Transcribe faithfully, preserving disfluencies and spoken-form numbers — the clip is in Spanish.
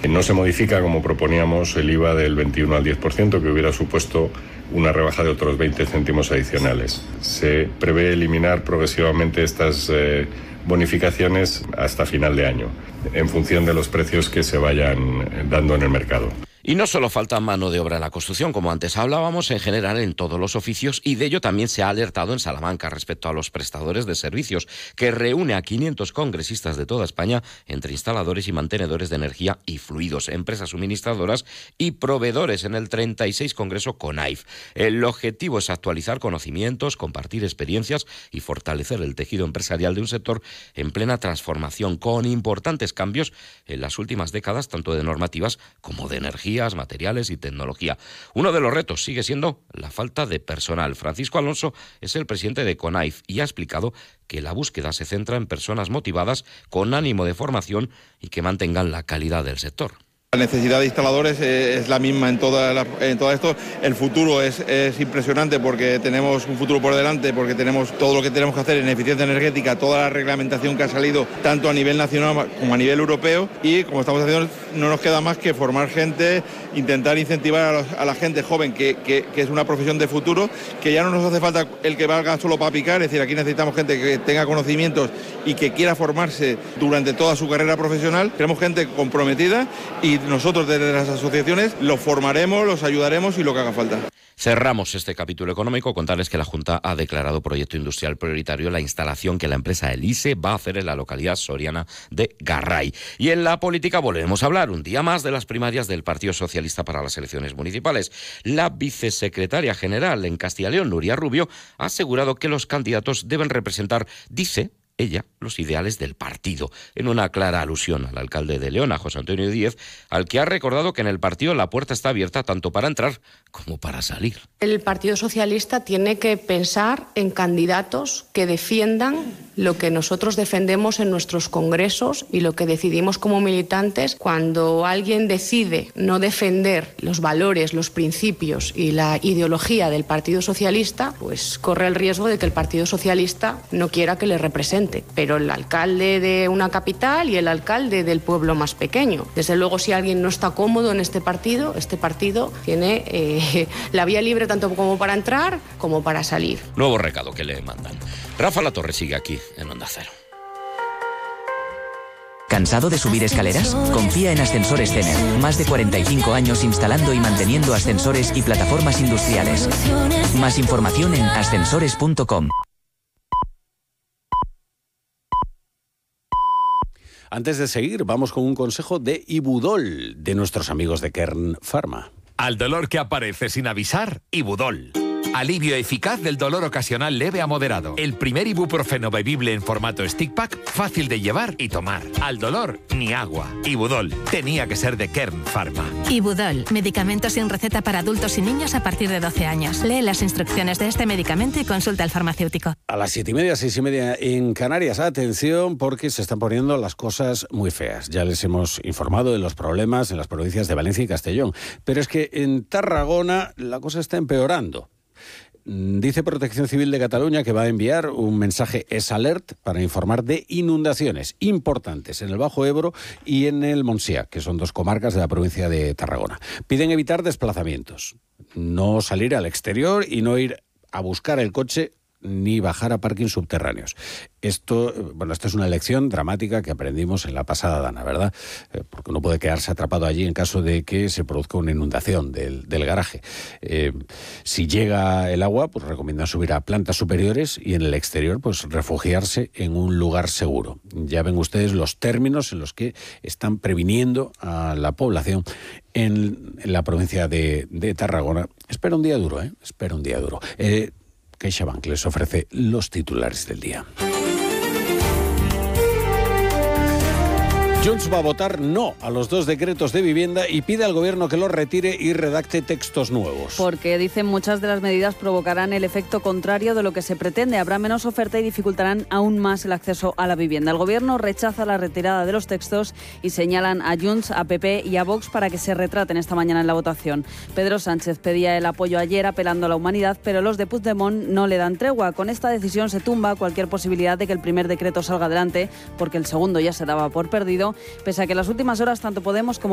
No se modifica, como proponíamos, el I V A del veintiuno al diez por ciento, que hubiera supuesto una rebaja de otros veinte céntimos adicionales. Se prevé eliminar progresivamente estas eh, bonificaciones hasta final de año, en función de los precios que se vayan dando en el mercado. Y no solo falta mano de obra en la construcción, como antes hablábamos, en general en todos los oficios, y de ello también se ha alertado en Salamanca respecto a los prestadores de servicios, que reúne a quinientos congresistas de toda España, entre instaladores y mantenedores de energía y fluidos, empresas suministradoras y proveedores, en el treinta y seis Congreso CONAIF. El objetivo es actualizar conocimientos, compartir experiencias y fortalecer el tejido empresarial de un sector en plena transformación, con importantes cambios en las últimas décadas, tanto de normativas como de energía, materiales y tecnología. Uno de los retos sigue siendo la falta de personal. Francisco Alonso es el presidente de CONAIF y ha explicado que la búsqueda se centra en personas motivadas, con ánimo de formación y que mantengan la calidad del sector. La necesidad de instaladores es la misma en, toda la, en todo esto. El futuro es, es impresionante porque tenemos un futuro por delante, porque tenemos todo lo que tenemos que hacer en eficiencia energética, toda la reglamentación que ha salido tanto a nivel nacional como a nivel europeo, y como estamos haciendo no nos queda más que formar gente, intentar incentivar a, los, a la gente joven, que, que, que es una profesión de futuro, que ya no nos hace falta el que valga solo para picar, es decir, aquí necesitamos gente que tenga conocimientos y que quiera formarse durante toda su carrera profesional. Tenemos gente comprometida y nosotros desde las asociaciones los formaremos, los ayudaremos y lo que haga falta. Cerramos este capítulo económico. Contarles que la Junta ha declarado proyecto industrial prioritario la instalación que la empresa Elise va a hacer en la localidad soriana de Garray. Y en la política volvemos a hablar un día más de las primarias del Partido Socialista para las elecciones municipales. La vicesecretaria general en Castilla y León, Nuria Rubio, ha asegurado que los candidatos deben representar, dice ella, los ideales del partido, en una clara alusión al alcalde de León, a José Antonio Díez, al que ha recordado que en el partido la puerta está abierta tanto para entrar como para salir. El Partido Socialista tiene que pensar en candidatos que defiendan lo que nosotros defendemos en nuestros congresos y lo que decidimos como militantes. Cuando alguien decide no defender los valores, los principios y la ideología del Partido Socialista, pues corre el riesgo de que el Partido Socialista no quiera que le represente. Pero el alcalde de una capital y el alcalde del pueblo más pequeño. Desde luego, si alguien no está cómodo en este partido, este partido tiene eh, la vía libre tanto como para entrar como para salir. Nuevo recado que le mandan. Rafa Latorre sigue aquí en Onda Cero. ¿Cansado de subir escaleras? Confía en Ascensores Cener. Más de cuarenta y cinco años instalando y manteniendo ascensores y plataformas industriales. Más información en ascensores punto com. Antes de seguir, vamos con un consejo de Ibudol, de nuestros amigos de Kern Pharma. Al dolor que aparece sin avisar, Ibudol. Alivio eficaz del dolor ocasional leve a moderado. El primer ibuprofeno bebible en formato stick pack, fácil de llevar y tomar. Al dolor, ni agua. Ibudol. Tenía que ser de Kern Pharma. Ibudol. Medicamento sin receta para adultos y niños a partir de doce años. Lee las instrucciones de este medicamento y consulta al farmacéutico. A las siete y media, seis y media en Canarias. Atención, porque se están poniendo las cosas muy feas. Ya les hemos informado de los problemas en las provincias de Valencia y Castellón. Pero es que en Tarragona la cosa está empeorando. Dice Protección Civil de Cataluña que va a enviar un mensaje S-Alert para informar de inundaciones importantes en el Bajo Ebro y en el Montsià, que son dos comarcas de la provincia de Tarragona. Piden evitar desplazamientos, no salir al exterior y no ir a buscar el coche ni bajar a parkings subterráneos. Esto, bueno, esto es una lección dramática que aprendimos en la pasada dana, ¿verdad? Eh, porque uno puede quedarse atrapado allí en caso de que se produzca una inundación del, del garaje. Eh, si llega el agua, pues recomiendan subir a plantas superiores y en el exterior, pues refugiarse en un lugar seguro. Ya ven ustedes los términos en los que están previniendo a la población en, en la provincia de, de Tarragona. Espera un día duro, ¿eh? Espera un día duro. Eh, CaixaBank les ofrece los titulares del día. Junts va a votar no a los dos decretos de vivienda y pide al gobierno que los retire y redacte textos nuevos. Porque, dicen, muchas de las medidas provocarán el efecto contrario de lo que se pretende. Habrá menos oferta y dificultarán aún más el acceso a la vivienda. El gobierno rechaza la retirada de los textos y señalan a Junts, a P P y a Vox para que se retraten esta mañana en la votación. Pedro Sánchez pedía el apoyo ayer apelando a la humanidad, pero los de Puigdemont no le dan tregua. Con esta decisión se tumba cualquier posibilidad de que el primer decreto salga adelante, porque el segundo ya se daba por perdido, pese a que en las últimas horas tanto Podemos como